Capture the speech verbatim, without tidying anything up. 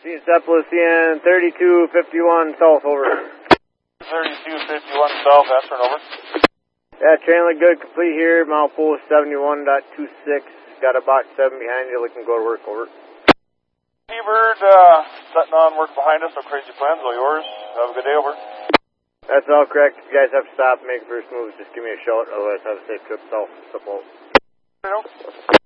Seeing seeing thirty-two fifty-one south, over. thirty-two fifty-one south, after and over. Yeah, train look good, complete here, mile post seventy-one point two six, got a box seven behind you, looking to go to work, over. T-Bird, uh, setting on work behind us, no crazy plans, all yours. Have a good day, over. That's all correct. If you guys have to stop and make first moves, just give me a shout, otherwise have a safe trip south. Step out.